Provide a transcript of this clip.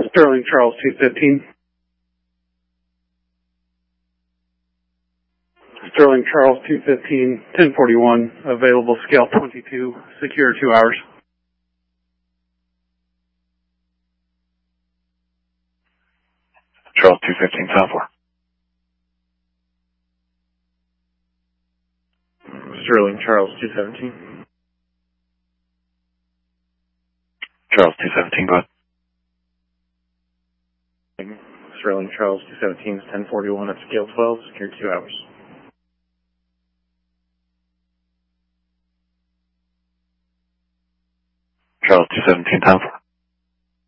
Sterling Charles 215. Sterling Charles 215, 1041, available scale 22, secure 2 hours. Charles 215, time for. Sterling Charles 217. Charles 217, go ahead. Sterling Charles 217 is 1041 at scale 12, secure 2 hours. Charles 217, time for.